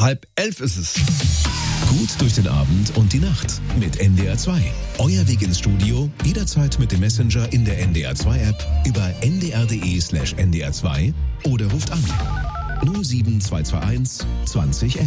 10:30 ist es. Gut durch den Abend und die Nacht mit NDR 2. Euer Weg ins Studio jederzeit mit dem Messenger in der NDR 2 App über ndr.de/ndr2 oder ruft an 07221 2011.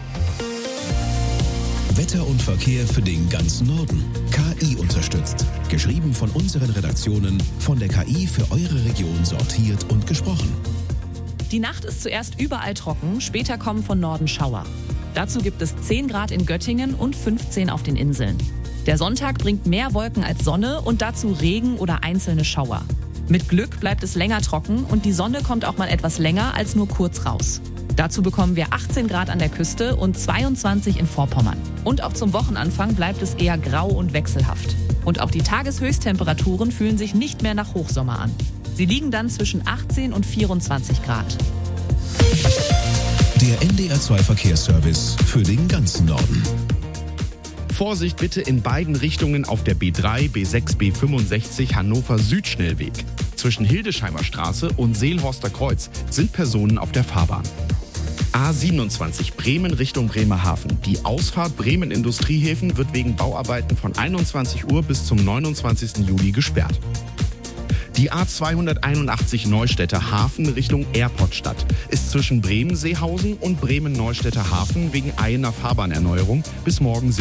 Wetter und Verkehr für den ganzen Norden. KI unterstützt. Geschrieben von unseren Redaktionen, von der KI für eure Region sortiert und gesprochen. Die Nacht ist zuerst überall trocken, später kommen von Norden Schauer. Dazu gibt es 10 Grad in Göttingen und 15 auf den Inseln. Der Sonntag bringt mehr Wolken als Sonne und dazu Regen oder einzelne Schauer. Mit Glück bleibt es länger trocken und die Sonne kommt auch mal etwas länger als nur kurz raus. Dazu bekommen wir 18 Grad an der Küste und 22 in Vorpommern. Und auch zum Wochenanfang bleibt es eher grau und wechselhaft. Und auch die Tageshöchsttemperaturen fühlen sich nicht mehr nach Hochsommer an. Sie liegen dann zwischen 18 und 24 Grad. Der NDR 2 Verkehrsservice für den ganzen Norden. Vorsicht bitte in beiden Richtungen auf der B3, B6, B65 Hannover Südschnellweg. Zwischen Hildesheimer Straße und Seelhorster Kreuz sind Personen auf der Fahrbahn. A27 Bremen Richtung Bremerhaven. Die Ausfahrt Bremen Industriehäfen wird wegen Bauarbeiten von 21 Uhr bis zum 29. Juli gesperrt. Die A281 Neustädter Hafen Richtung Airportstadt ist zwischen Bremen-Seehausen und Bremen-Neustädter Hafen wegen einer Fahrbahnerneuerung bis morgen